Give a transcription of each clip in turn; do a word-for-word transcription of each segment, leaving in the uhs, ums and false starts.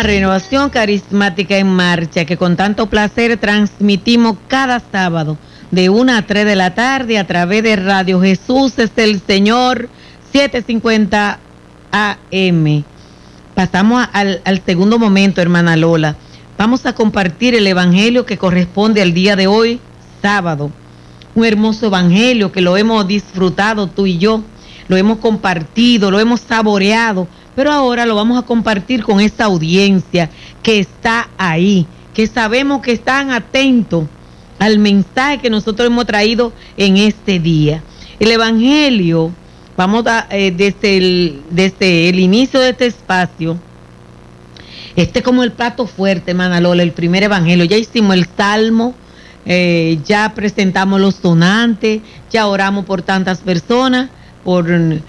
programa Renovación Carismática en Marcha, que con tanto placer transmitimos cada sábado de una a tres de la tarde a través de Radio Jesús es el Señor, setecientos cincuenta A M. Pasamos al, al segundo momento, hermana Lola. Vamos a compartir el evangelio que corresponde al día de hoy, sábado. Un hermoso evangelio que lo hemos disfrutado tú y yo, lo hemos compartido, lo hemos saboreado, pero ahora lo vamos a compartir con esta audiencia que está ahí, que sabemos que están atentos al mensaje que nosotros hemos traído en este día. El evangelio, vamos a, eh, desde, el, desde el inicio de este espacio, este como el plato fuerte, hermana Lola, el primer evangelio. Ya hicimos el salmo, eh, ya presentamos los donantes, ya oramos por tantas personas, por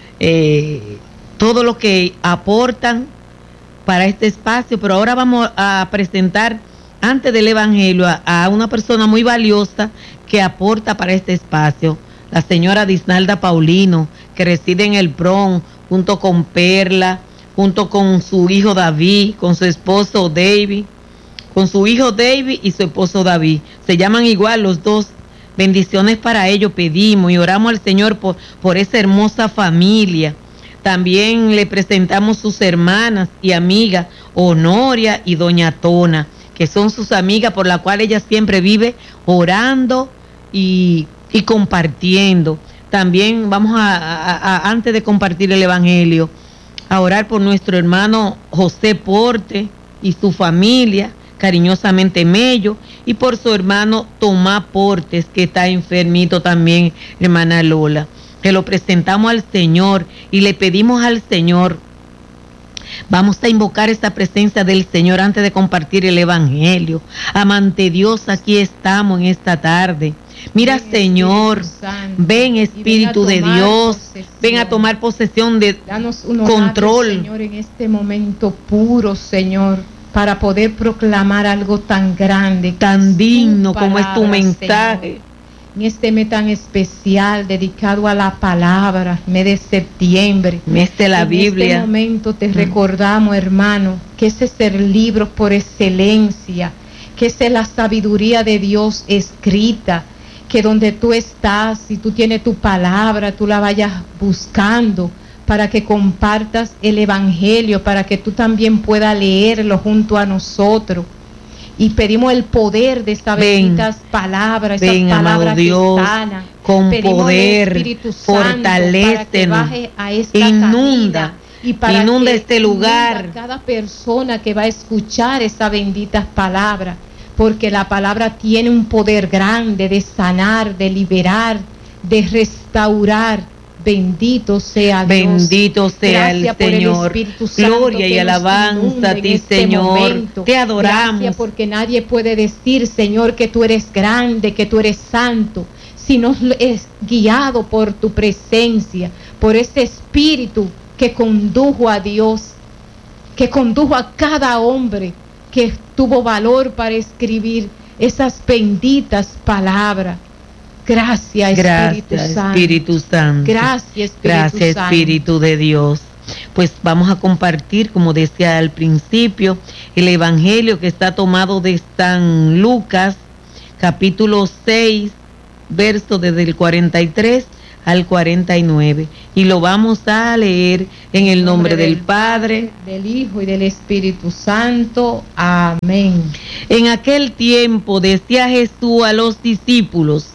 eh, todo lo que aportan para este espacio, pero ahora vamos a presentar antes del evangelio a, a una persona muy valiosa que aporta para este espacio, la señora Disnalda Paulino, que reside en el Bronx junto con Perla, junto con su hijo David, con su esposo David, con su hijo David y su esposo David. Se llaman igual los dos. Bendiciones para ellos pedimos y oramos al Señor por, por esa hermosa familia. También le presentamos sus hermanas y amigas, Honoria y Doña Tona, que son sus amigas por la cual ella siempre vive orando y, y compartiendo. También vamos a, a, a, antes de compartir el evangelio, a orar por nuestro hermano José Porte y su familia, cariñosamente Mello, y por su hermano Tomás Portes, que está enfermito también, hermana Lola, que lo presentamos al Señor y le pedimos al Señor. Vamos a invocar esta presencia del Señor antes de compartir el evangelio. Amante Dios, aquí estamos en esta tarde. Mira, ven, Señor, Espíritu Santo, ven Espíritu ven de Dios, posesión. Ven a tomar posesión de Danos un control. Horario, Señor, en este momento puro, Señor, para poder proclamar algo tan grande, tan digno palabra, como es tu mensaje. Señor. En este mes tan especial dedicado a la palabra, mes de septiembre, mes de la en Biblia. En este momento te mm. recordamos, hermano, que ese es el libro por excelencia, que esa es la sabiduría de Dios escrita, que donde tú estás, si tú tienes tu palabra, tú la vayas buscando para que compartas el evangelio, para que tú también puedas leerlo junto a nosotros. Y pedimos el poder de estas benditas palabras, esas ven, palabras Dios, que sanan. Con pedimos poder, fortalécenos, inunda, y para inunda que este lugar. Cada persona que va a escuchar esas benditas palabras, porque la palabra tiene un poder grande de sanar, de liberar, de restaurar. Bendito sea Dios. Bendito sea Gracias el Señor. El Gloria y alabanza a ti, este Señor. Momento. Te adoramos. Gracias porque nadie puede decir, Señor, que tú eres grande, que tú eres santo, si no es guiado por tu presencia, por ese Espíritu que condujo a Dios, que condujo a cada hombre que tuvo valor para escribir esas benditas palabras. Gracias, Espíritu Gracias, Santo. Espíritu Santo. Gracias, Espíritu Gracias, Santo. Espíritu de Dios. Pues vamos a compartir, como decía al principio, el evangelio que está tomado de San Lucas, capítulo seis, verso desde el cuarenta y tres al cuarenta y nueve. Y lo vamos a leer en el nombre, nombre del, del Padre, del Hijo y del Espíritu Santo. Amén. En aquel tiempo decía Jesús a los discípulos: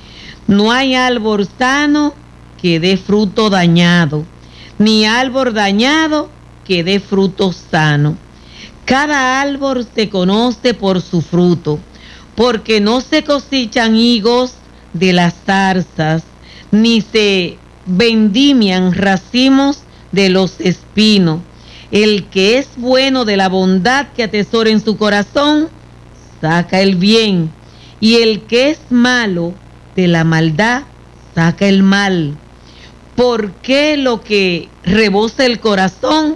no hay árbol sano que dé fruto dañado, ni árbol dañado que dé fruto sano. Cada árbol se conoce por su fruto, porque no se cosechan higos de las zarzas, ni se vendimian racimos de los espinos. El que es bueno de la bondad que atesora en su corazón, saca el bien, y el que es malo de la maldad, saca el mal. Porque lo que rebosa el corazón,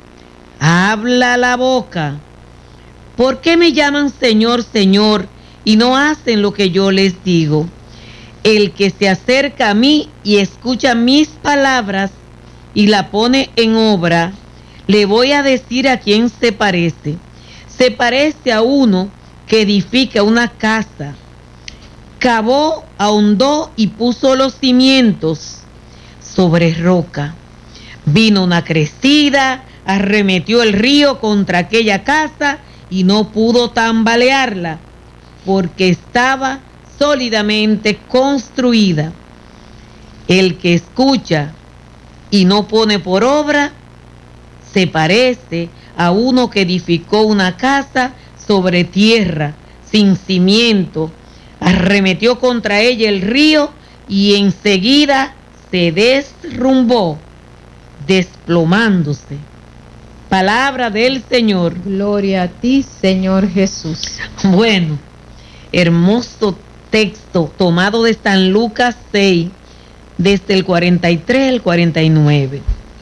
habla la boca. ¿Por qué me llaman Señor, Señor, y no hacen lo que yo les digo? El que se acerca a mí y escucha mis palabras y la pone en obra, le voy a decir a quién se parece. Se parece a uno que edifica una casa, cavó, ahondó y puso los cimientos sobre roca. Vino una crecida, arremetió el río contra aquella casa y no pudo tambalearla, porque estaba sólidamente construida. El que escucha y no pone por obra, se parece a uno que edificó una casa sobre tierra, sin cimiento, arremetió contra ella el río y enseguida se derrumbó, desplomándose. Palabra del Señor. Gloria a ti, Señor Jesús. Bueno, hermoso texto tomado de San Lucas seis, desde el cuarenta y tres al cuarenta y nueve.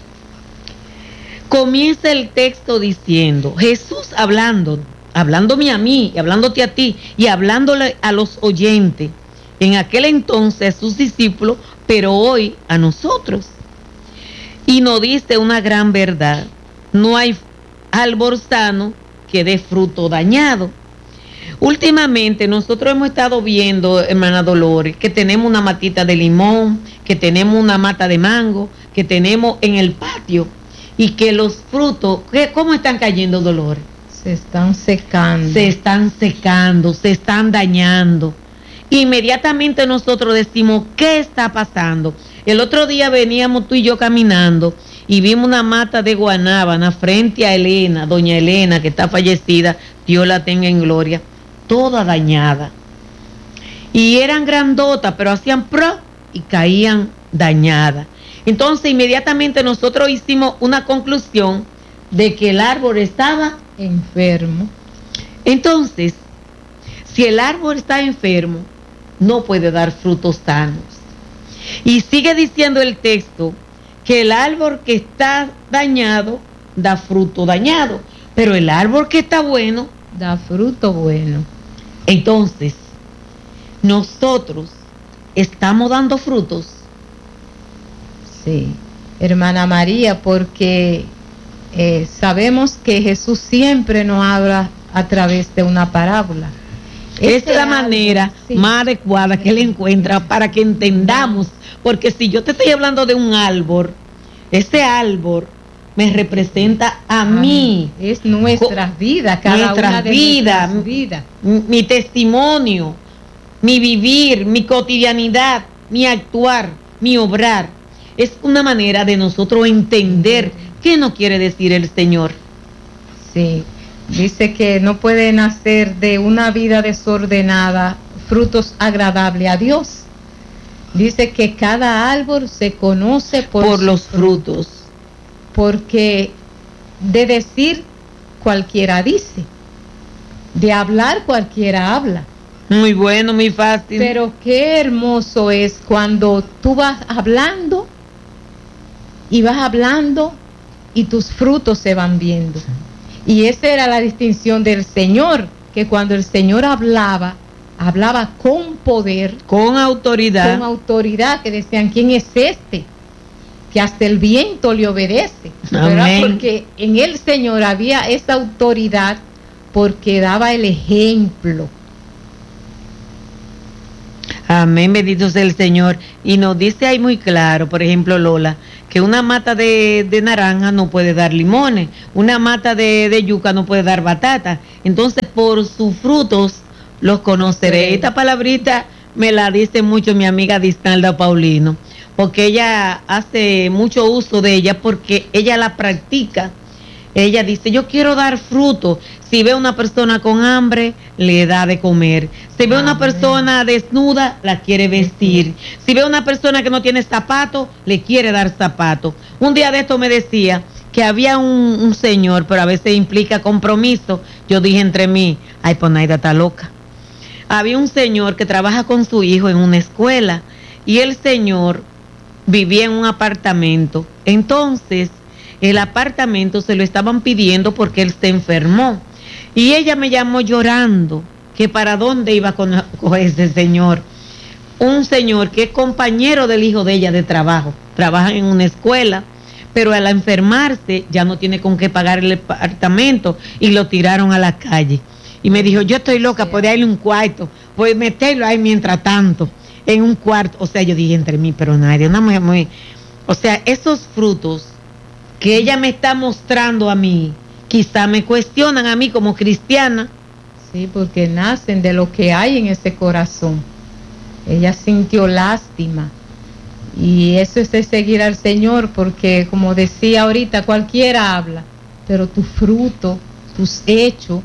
Comienza el texto diciendo, Jesús hablando, hablándome a mí, y hablándote a ti, y hablándole a los oyentes, en aquel entonces a sus discípulos, pero hoy a nosotros. Y nos dice una gran verdad: no hay árbol sano que dé fruto dañado. Últimamente nosotros hemos estado viendo, hermana Dolores, que tenemos una matita de limón, que tenemos una mata de mango, que tenemos en el patio, y que los frutos, ¿cómo están cayendo, Dolores? Se están secando. Se están secando, se están dañando. Inmediatamente nosotros decimos, ¿qué está pasando? El otro día veníamos tú y yo caminando y vimos una mata de guanábana frente a Elena, doña Elena, que está fallecida, Dios la tenga en gloria, toda dañada. Y eran grandotas, pero hacían pro y caían dañadas. Entonces inmediatamente nosotros hicimos una conclusión de que el árbol estaba enfermo. Entonces, si el árbol está enfermo, no puede dar frutos sanos. Y sigue diciendo el texto que el árbol que está dañado da fruto dañado, pero el árbol que está bueno da fruto bueno. Entonces, nosotros estamos dando frutos. Sí, hermana María, porque eh, sabemos que Jesús siempre nos habla a través de una parábola. Esta es la manera sí. más adecuada que él encuentra para que entendamos, porque si yo te estoy hablando de un árbol, ese árbol me representa a Ay, mí. Es nuestra vida, cada nuestra una de vida, nuestras vidas. Mi, mi testimonio, mi vivir, mi cotidianidad, mi actuar, mi obrar. Es una manera de nosotros entender qué nos quiere decir el Señor. Sí. Dice que no puede nacer de una vida desordenada frutos agradables a Dios. Dice que cada árbol se conoce por, por los frutos. Porque de decir cualquiera dice, de hablar cualquiera habla. Muy bueno, muy fácil. Pero qué hermoso es cuando tú vas hablando y vas hablando y tus frutos se van viendo. Y esa era la distinción del Señor, que cuando el Señor hablaba, hablaba con poder, con autoridad, con autoridad, que decían, ¿quién es este? Que hasta el viento le obedece, ¿verdad? Porque en el Señor había esa autoridad, porque daba el ejemplo. Amén, bendito sea el Señor. Y nos dice ahí muy claro, por ejemplo, Lola, que una mata de, de naranja no puede dar limones, una mata de, de yuca no puede dar batata. Entonces, por sus frutos los conoceré. Sí. Esta palabrita me la dice mucho mi amiga Disnalda Paulino, porque ella hace mucho uso de ella, porque ella la practica. Ella dice, yo quiero dar fruto. Si ve una persona con hambre, le da de comer. Si ve una persona desnuda, la quiere vestir. Si ve una persona que no tiene zapatos, le quiere dar zapatos. Un día de esto me decía que había un, un señor, pero a veces implica compromiso. Yo dije entre mí, ay, pues Naida está loca. Había un señor que trabaja con su hijo en una escuela y el señor vivía en un apartamento. Entonces, el apartamento se lo estaban pidiendo porque él se enfermó. Y ella me llamó llorando, que para dónde iba con, con ese señor. Un señor que es compañero del hijo de ella de trabajo. Trabajan en una escuela, pero al enfermarse ya no tiene con qué pagar el apartamento y lo tiraron a la calle. Y me dijo, yo estoy loca, puede darle un cuarto, puede meterlo ahí mientras tanto, en un cuarto. O sea, yo dije entre mí, pero nadie, una mujer muy... O sea, esos frutos que ella me está mostrando a mí, quizá me cuestionan a mí como cristiana. Sí, porque nacen de lo que hay en ese corazón. Ella sintió lástima. Y eso es de seguir al Señor, porque como decía ahorita, cualquiera habla, pero tu fruto, tus hechos,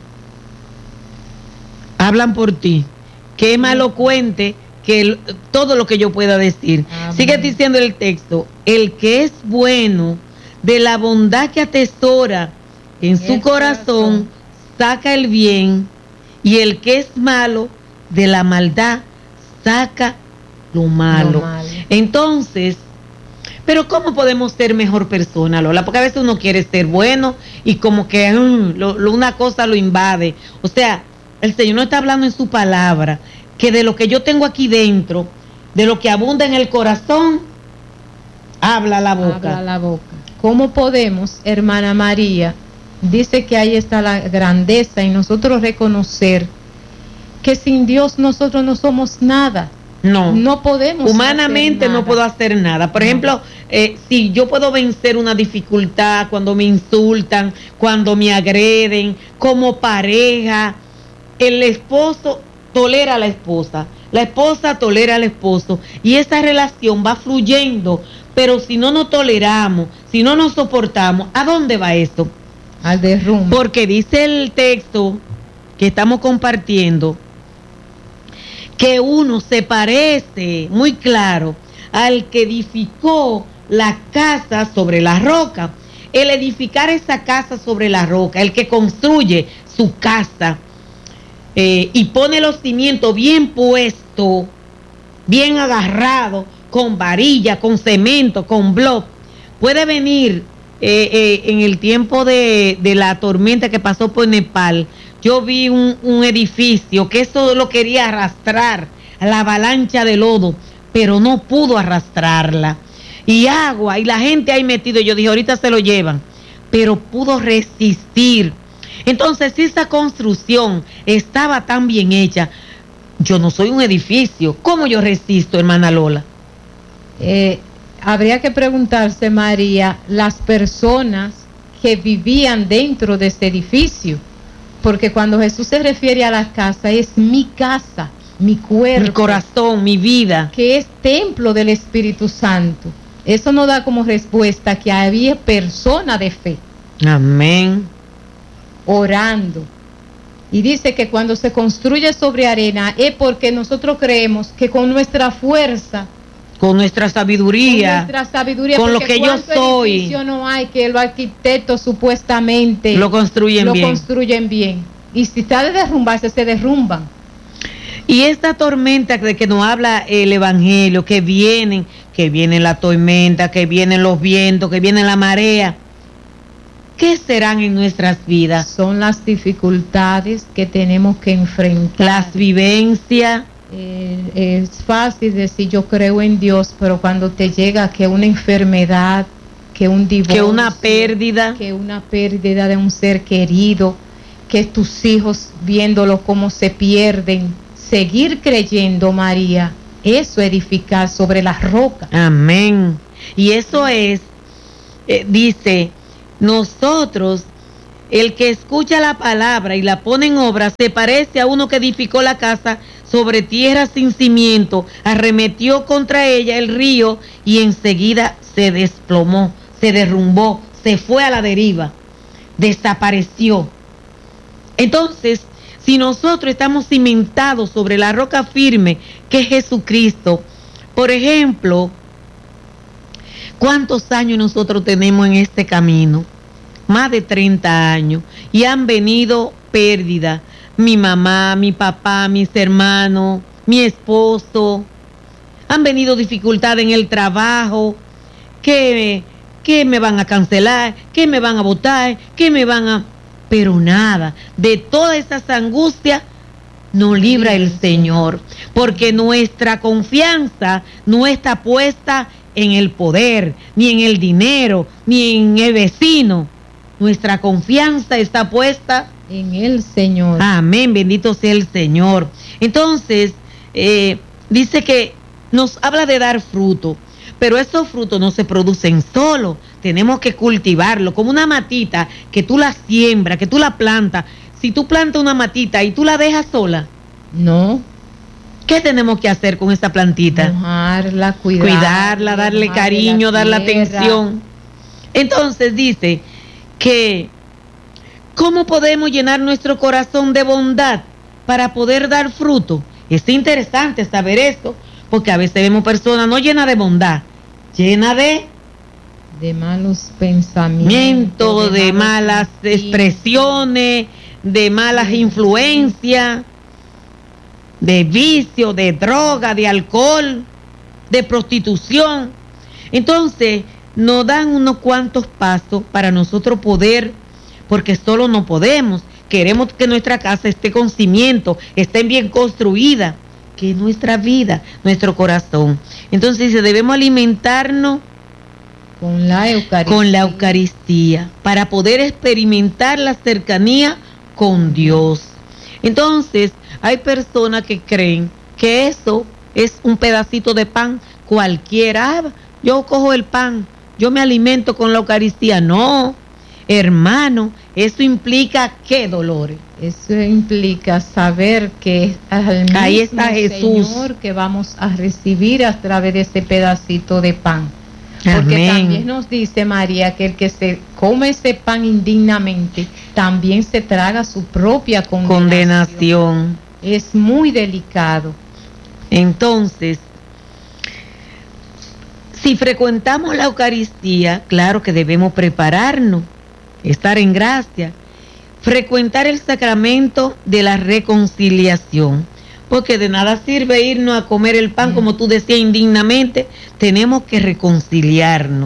hablan por ti. Qué más elocuente que el, todo lo que yo pueda decir. Amén. Sigue diciendo el texto, el que es bueno, de la bondad que atesora en su corazón, corazón, saca el bien, y el que es malo, de la maldad, saca lo malo. Lo malo. Entonces, pero ¿cómo podemos ser mejor persona, Lola? Porque a veces uno quiere ser bueno y como que um, lo, lo, una cosa lo invade. O sea, el Señor no está hablando en su palabra que de lo que yo tengo aquí dentro, de lo que abunda en el corazón, habla la boca. Habla la boca. ¿Cómo podemos, hermana María? Dice que ahí está la grandeza y nosotros reconocer que sin Dios nosotros no somos nada. No, no podemos. Humanamente no puedo hacer nada. Por no. ejemplo, eh, si yo puedo vencer una dificultad cuando me insultan, cuando me agreden, como pareja, el esposo tolera a la esposa, la esposa tolera al esposo y esa relación va fluyendo. Pero si no nos toleramos, si no nos soportamos, ¿a dónde va esto? Al derrumbe. Porque dice el texto que estamos compartiendo que uno se parece muy claro al que edificó la casa sobre la roca. El edificar esa casa sobre la roca, el que construye su casa eh, y pone los cimientos bien puestos, bien agarrados, con varilla, con cemento, con bloc, puede venir eh, eh, en el tiempo de, de la tormenta que pasó por Nepal. Yo vi un, un edificio que eso lo quería arrastrar, la avalancha de lodo, pero no pudo arrastrarla. Y agua, y la gente ahí metido, yo dije, ahorita se lo llevan, pero pudo resistir. Entonces, si esa construcción estaba tan bien hecha, yo no soy un edificio, ¿cómo yo resisto, hermana Lola? Eh, habría que preguntarse, María, las personas que vivían dentro de ese edificio. Porque cuando Jesús se refiere a la casa, es mi casa, mi cuerpo, mi corazón, mi vida, que es templo del Espíritu Santo. Eso nos da como respuesta que había persona de fe. Amén. Orando. Y dice que cuando se construye sobre arena es porque nosotros creemos que con nuestra fuerza, con nuestra sabiduría, con, nuestra sabiduría, con lo que yo soy, no hay que los arquitectos supuestamente lo construyen lo bien. construyen bien. Y si está de derrumbarse, se derrumban. Y esta tormenta de que nos habla el Evangelio, que vienen, que viene la tormenta, que vienen los vientos, que viene la marea, ¿qué serán en nuestras vidas? Son las dificultades que tenemos que enfrentar. Las vivencias. Eh, es fácil decir yo creo en Dios, pero cuando te llega que una enfermedad, que un divorcio, que una pérdida, que una pérdida de un ser querido, que tus hijos viéndolo cómo se pierden, seguir creyendo, María, eso edificar sobre la roca. Amén. Y eso es, eh, dice, nosotros, el que escucha la palabra y la pone en obra, se parece a uno que edificó la casa sobre tierra sin cimiento, arremetió contra ella el río y enseguida se desplomó, se derrumbó, se fue a la deriva, desapareció. Entonces, si nosotros estamos cimentados sobre la roca firme que es Jesucristo, por ejemplo, ¿cuántos años nosotros tenemos en este camino? Más de treinta años, y han venido pérdidas. Mi mamá, mi papá, mis hermanos, mi esposo, han venido dificultades en el trabajo, que, que me van a cancelar, que me van a botar, que me van a... Pero nada, de todas esas angustias nos libra el Señor, porque nuestra confianza no está puesta en el poder, ni en el dinero, ni en el vecino. Nuestra confianza está puesta en el Señor. Amén, bendito sea el Señor. Entonces, eh, dice que nos habla de dar fruto, pero esos frutos no se producen solo, tenemos que cultivarlo, como una matita que tú la siembras, que tú la plantas. Si tú plantas una matita y tú la dejas sola, no. ¿Qué tenemos que hacer con esa plantita? Mojarla, cuidarla, cuidarla, darle cariño, darle atención. Entonces dice que ¿cómo podemos llenar nuestro corazón de bondad para poder dar fruto? Es interesante saber esto, porque a veces vemos personas no llenas de bondad, llenas de de malos pensamientos, de, de malas expresiones, de malas sí, influencias, de vicio, de droga, de alcohol, de prostitución. Entonces nos dan unos cuantos pasos para nosotros poder, porque solo no podemos. Queremos que nuestra casa esté con cimiento, esté bien construida, que nuestra vida, nuestro corazón. Entonces debemos alimentarnos con la Eucaristía. Con la Eucaristía, para poder experimentar la cercanía con Dios. Entonces, hay personas que creen que eso es un pedacito de pan cualquiera. Ah, yo cojo el pan, yo me alimento con la Eucaristía. No, hermano, eso implica ¿qué, Dolores? Eso implica saber que es al mismo ahí está Jesús, Señor que vamos a recibir a través de ese pedacito de pan. Porque Amén. También nos dice María que el que se come ese pan indignamente también se traga su propia condenación. condenación. Es muy delicado. Entonces, si frecuentamos la Eucaristía, claro que debemos prepararnos, estar en gracia, frecuentar el sacramento de la reconciliación. Porque de nada sirve irnos a comer el pan, como tú decías, indignamente. Tenemos que reconciliarnos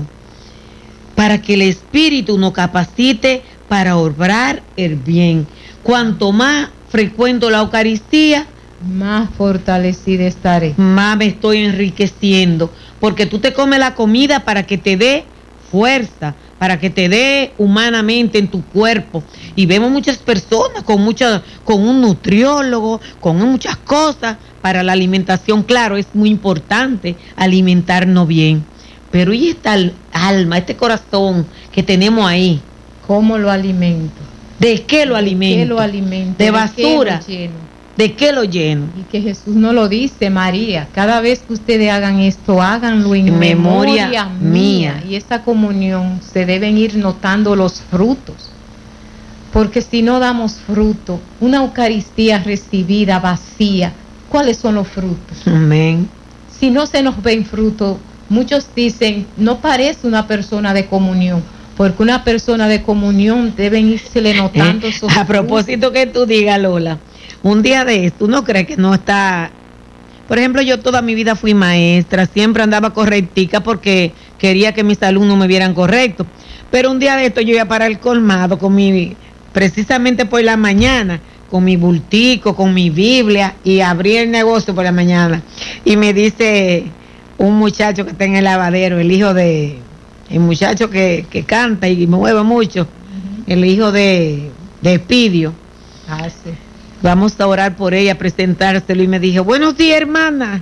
para que el Espíritu nos capacite para obrar el bien. Cuanto más frecuento la Eucaristía, más fortalecida estaré, más me estoy enriqueciendo. Porque tú te comes la comida para que te dé fuerza, para que te dé humanamente en tu cuerpo. Y vemos muchas personas con mucha, con un nutriólogo, con muchas cosas para la alimentación. Claro, es muy importante alimentarnos bien, pero ¿y esta alma, este corazón que tenemos ahí? ¿Cómo lo alimento? ¿De qué lo alimento? ¿De qué lo alimento? ¿De basura? ¿De qué lo lleno? Y que Jesús no lo dice, María, cada vez que ustedes hagan esto, háganlo en, en memoria, memoria mía. mía. Y esa comunión se deben ir notando los frutos, porque si no damos fruto, una Eucaristía recibida vacía, ¿cuáles son los frutos? Amén. Si no se nos ven frutos, muchos dicen, no parece una persona de comunión, porque una persona de comunión deben irse notando eh, esos A propósito frutos. Que tú digas, Lola, un día de esto, ¿no crees que no está? Por ejemplo, yo toda mi vida fui maestra, siempre andaba correctica porque quería que mis alumnos me vieran correcto. Pero un día de esto yo iba para el colmado con mi, precisamente por la mañana, con mi bultico, con mi Biblia, y abrí el negocio por la mañana. Y me dice un muchacho que está en el lavadero, el hijo de, el muchacho que, que canta y mueve mucho, uh-huh. el hijo de, de Espidio. Ah, sí. Vamos a orar por ella, presentárselo. Y me dijo, buenos días, hermana.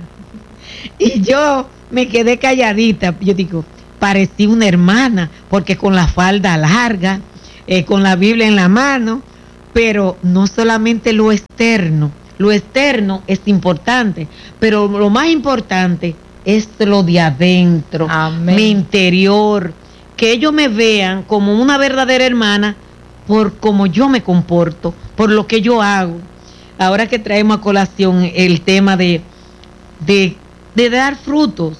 Y yo me quedé calladita. Yo digo, parecí una hermana, porque con la falda larga, eh, con la Biblia en la mano, pero no solamente lo externo. Lo externo es importante, pero lo más importante es lo de adentro, Amén. Mi interior. Que ellos me vean como una verdadera hermana por cómo yo me comporto, por lo que yo hago. Ahora que traemos a colación el tema de, de, de dar frutos,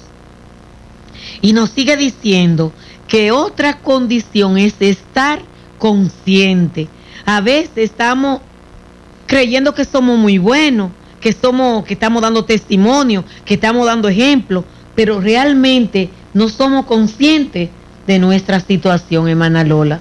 y nos sigue diciendo que otra condición es estar consciente. A veces estamos creyendo que somos muy buenos, que somos, que estamos dando testimonio, que estamos dando ejemplo, pero realmente no somos conscientes de nuestra situación, hermana Lola.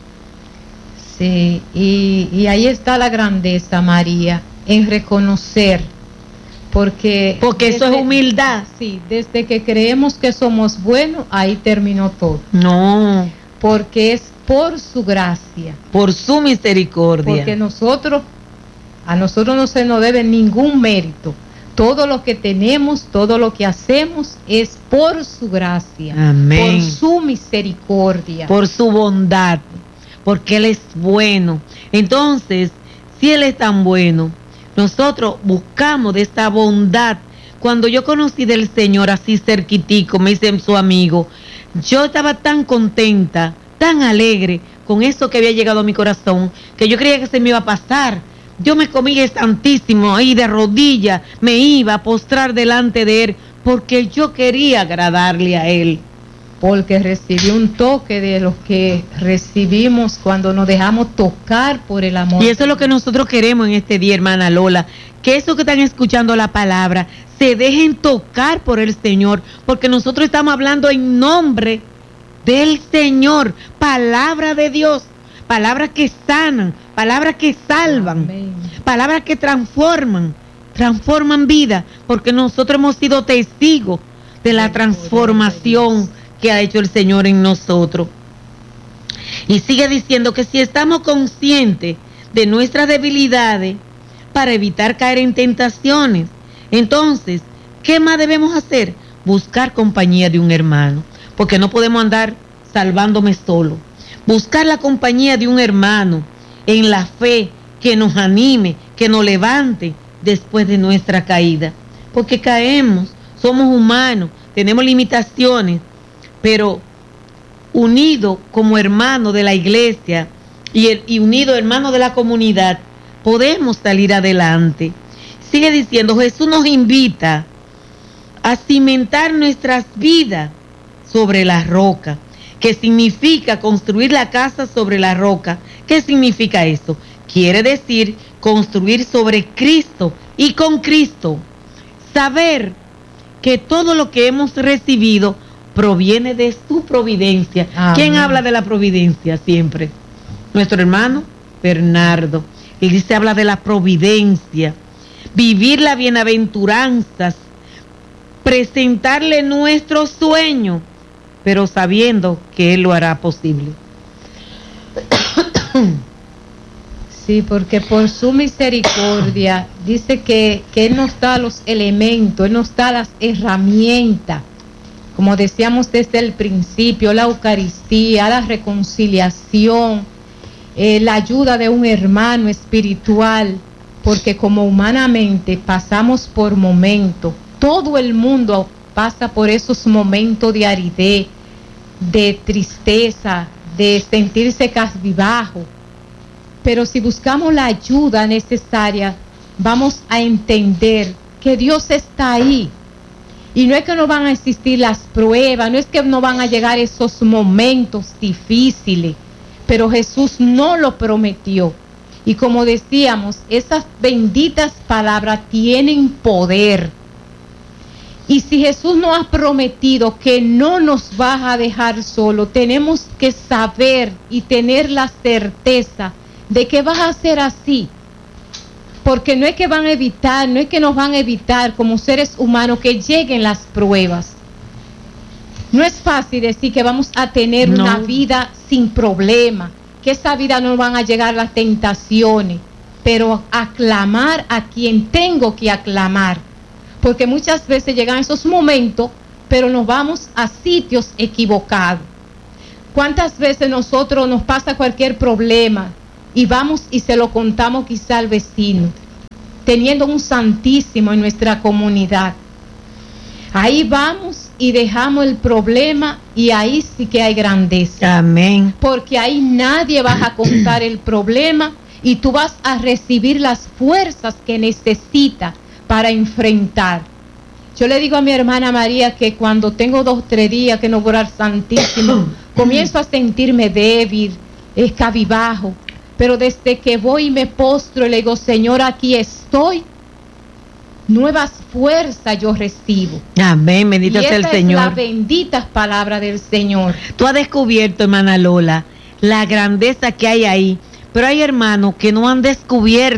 Sí, y, y ahí está la grandeza, María, en reconocer, Porque, porque desde, eso es humildad. Sí, desde que creemos que somos buenos, ahí terminó todo. No. Porque es por su gracia. Por su misericordia. Porque nosotros, a nosotros no se nos debe ningún mérito. Todo lo que tenemos, todo lo que hacemos es por su gracia. Amén. Por su misericordia. Por su bondad. Porque Él es bueno. Entonces, si Él es tan bueno, nosotros buscamos de esta bondad. Cuando yo conocí del Señor así cerquitico, me dice su amigo, yo estaba tan contenta, tan alegre con eso que había llegado a mi corazón, que yo creía que se me iba a pasar. Yo me comí el Santísimo ahí de rodillas, me iba a postrar delante de Él, porque yo quería agradarle a Él. Porque recibí un toque de los que recibimos cuando nos dejamos tocar por el amor. Y eso es lo que nosotros queremos en este día, hermana Lola, que esos que están escuchando la palabra se dejen tocar por el Señor, porque nosotros estamos hablando en nombre del Señor, palabra de Dios, palabras que sanan, palabras que salvan, Amén. Palabras que transforman, transforman vida, porque nosotros hemos sido testigos de la transformación que ha hecho el Señor en nosotros. Y sigue diciendo que si estamos conscientes de nuestras debilidades para evitar caer en tentaciones, entonces, ¿qué más debemos hacer? Buscar compañía de un hermano, porque no podemos andar salvándome solo. Buscar la compañía de un hermano en la fe que nos anime, que nos levante después de nuestra caída, porque caemos, somos humanos, tenemos limitaciones, pero unido como hermano de la iglesia y, el, y unido hermano de la comunidad, podemos salir adelante. Sigue diciendo, Jesús nos invita a cimentar nuestras vidas sobre la roca. ¿Qué significa construir la casa sobre la roca? ¿Qué significa eso? Quiere decir construir sobre Cristo y con Cristo. Saber que todo lo que hemos recibido proviene de su providencia. Amén. ¿Quién habla de la providencia siempre? Nuestro hermano Bernardo. Él dice, habla de la providencia. Vivir la bienaventuranzas, presentarle nuestro sueño, pero sabiendo que Él lo hará posible. Sí, porque por su misericordia dice que, que Él nos da los elementos, Él nos da las herramientas. Como decíamos desde el principio, la Eucaristía, la reconciliación, eh, la ayuda de un hermano espiritual, porque como humanamente pasamos por momentos, todo el mundo pasa por esos momentos de aridez, de tristeza, de sentirse cabizbajo, pero si buscamos la ayuda necesaria, vamos a entender que Dios está ahí. Y no es que no van a existir las pruebas, no es que no van a llegar esos momentos difíciles, pero Jesús no lo prometió. Y como decíamos, esas benditas palabras tienen poder. Y si Jesús nos ha prometido que no nos va a dejar solo, tenemos que saber y tener la certeza de que va a ser así. Porque no es que van a evitar, no es que nos van a evitar como seres humanos que lleguen las pruebas. No es fácil decir que vamos a tener no. una vida sin problema, que esa vida no van a llegar las tentaciones, pero aclamar a quien tengo que aclamar. Porque muchas veces llegan esos momentos, pero nos vamos a sitios equivocados. ¿Cuántas veces nosotros nos pasa cualquier problema y vamos y se lo contamos quizá al vecino, teniendo un santísimo en nuestra comunidad? Ahí vamos y dejamos el problema y ahí sí que hay grandeza. Amén. Porque ahí nadie va a contar el problema y tú vas a recibir las fuerzas que necesitas para enfrentar. Yo le digo a mi hermana María que cuando tengo dos o tres días que no voy al Santísimo, comienzo a sentirme débil, cabizbajo. Pero desde que voy y me postro y le digo, Señor, aquí estoy, nuevas fuerzas yo recibo. Amén, bendito sea el Señor. Y esa es la bendita palabra del Señor. Tú has descubierto, hermana Lola, la grandeza que hay ahí, pero hay hermanos que no han descubierto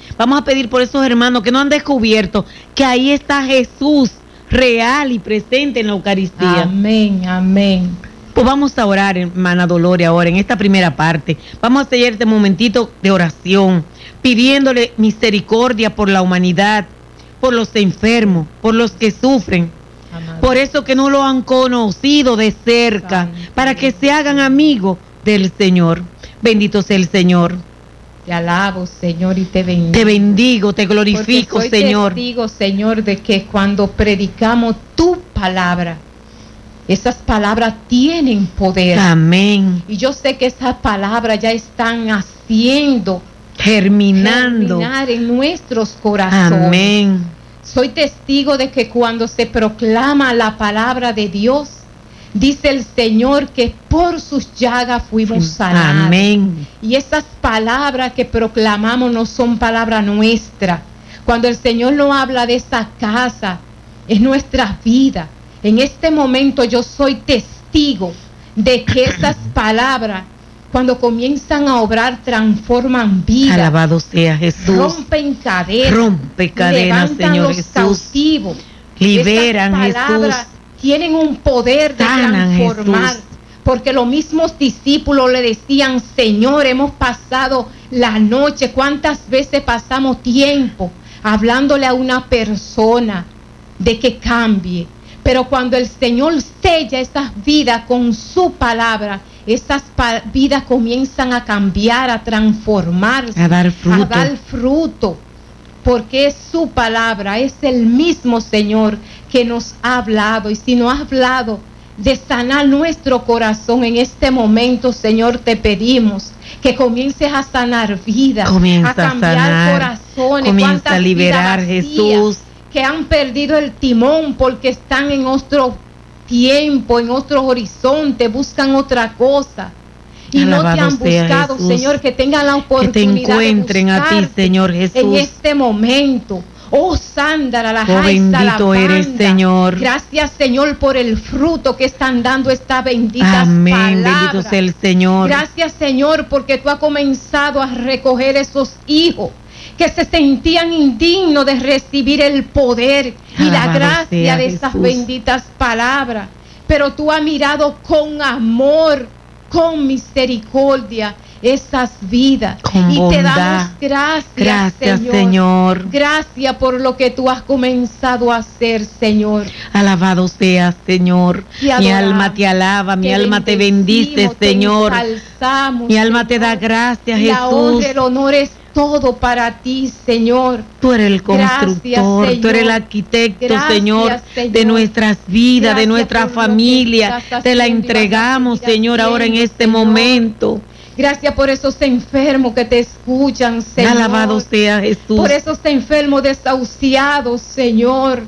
Vamos a pedir por esos hermanos que no han descubierto que ahí está Jesús real y presente en la Eucaristía. Amén, amén. Pues vamos a orar, hermana Dolores, ahora en esta primera parte. Vamos a hacer este momentito de oración, pidiéndole misericordia por la humanidad, por los enfermos, por los que sufren, amado, por eso que no lo han conocido de cerca, Santo, para que se hagan amigos del Señor. Bendito sea el Señor. Te alabo, Señor, y te bendigo. Te bendigo, te glorifico, Porque soy Señor. Te digo, Señor, de que cuando predicamos tu palabra, esas palabras tienen poder. Amén. Y yo sé que esas palabras ya están haciendo, germinando, germinar en nuestros corazones. Amén. Soy testigo de que cuando se proclama la palabra de Dios, dice el Señor que por sus llagas fuimos sanados. Amén. Y esas palabras que proclamamos no son palabras nuestras. Cuando el Señor no habla de esa casa, es nuestra vida. En este momento yo soy testigo de que esas palabras, cuando comienzan a obrar, transforman vidas. Alabado sea Jesús. Rompen cadenas. Rompe cadenas, Señor los Jesús. Cautivos. Liberan, esas palabras Jesús. Tienen un poder de Sanan, transformar. Jesús. Porque los mismos discípulos le decían, Señor, hemos pasado la noche. ¿Cuántas veces pasamos tiempo hablándole a una persona de que cambie? Pero cuando el Señor sella esas vidas con su palabra, esas pa- vidas comienzan a cambiar, a transformarse, a dar fruto. a dar fruto, porque es su palabra, es el mismo Señor que nos ha hablado. Y si nos ha hablado de sanar nuestro corazón en este momento, Señor, te pedimos que comiences a sanar vidas, Comienza a cambiar a sanar, corazones, comienza a liberar, vidas vacías, Jesús, que han perdido el timón porque están en otro tiempo, en otro horizonte, buscan otra cosa y Alabado no te han buscado, Jesús. Señor, que tengan la que oportunidad te encuentren de a ti, Señor Jesús. en este momento. Oh, Sándara, la Oh, bendito eres, Señor. Gracias, Señor, por el fruto que están dando estas benditas Amén, palabras. bendito sea el Señor. Gracias, Señor, porque tú has comenzado a recoger esos hijos que se sentían indignos de recibir el poder y la Alabado gracia sea de esas Jesús. benditas palabras. Pero tú has mirado con amor, con misericordia esas vidas. Con y bondad. te damos gracias, Gracias, Señor. Señor. Gracias por lo que tú has comenzado a hacer, Señor. Alabado seas, Señor. Te Mi adoramos, alma te alaba, mi te alma te bendice, bendecimos, te Señor. ensalzamos, Mi alma te Señor. da gracias, La honra, Jesús. el honor es todo para ti, Señor. Tú eres el constructor, Gracias, tú eres el Señor. arquitecto, Gracias, Señor, Señor. de nuestras vidas, Gracias de nuestra por lo que familia. estás Te la haciendo y vas a entregamos, seguir Señor, ahora en haciendo, este Señor. momento. Gracias por esos enfermos que te escuchan, Señor. Alabado sea Jesús. Por esos enfermos desahuciados, Señor.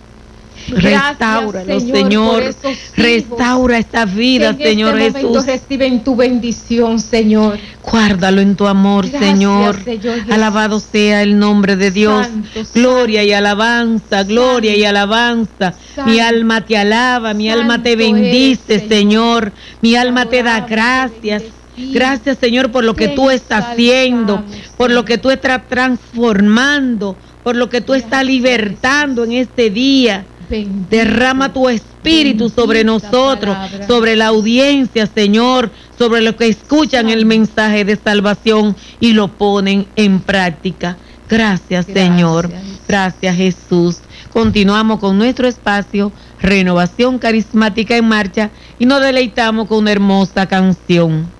Restáuralos, Señor. Restaura esta vida, que en Señor este momento Jesús. reciben tu bendición, Señor. Guárdalo en tu amor, Gracias, Señor. Señor Jesús. Alabado sea el nombre de Dios. Santo, Gloria y alabanza, gloria y alabanza. Santo. Mi alma te alaba, mi alma te Santo bendice, eres, Señor. Mi alma te da adoramos, te gracias. bendecimos. Gracias, Señor, por lo que Te tú estás haciendo, exaltamos, por lo Señor. que tú estás transformando, por lo que tú estás Gracias, libertando en este día. Bendito. Derrama tu espíritu Bendita sobre nosotros, palabra. sobre la audiencia, Señor, sobre los que escuchan el mensaje de salvación y lo ponen en práctica. Gracias, Gracias, Señor. Jesús. Gracias, Jesús. Continuamos con nuestro espacio, Renovación Carismática en Marcha, y nos deleitamos con una hermosa canción.